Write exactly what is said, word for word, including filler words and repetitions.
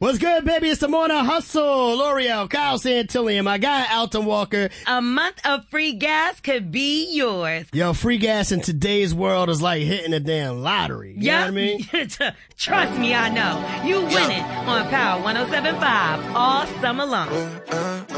What's good, baby? It's the Morning Hustle. L'Oreal, Kyle Santillion, my guy, Alton Walker. A month of free gas could be yours. Yo, free gas in today's world is like hitting a damn lottery. You yep. know what I mean? Trust me, I know. You win it on Power one oh seven point five all summer long.